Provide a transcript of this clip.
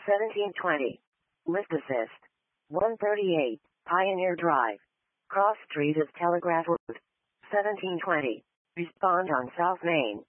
1720. Lift assist. 138. Pioneer Drive. Cross Street is Telegraph Road. 1720. Respond on South Main.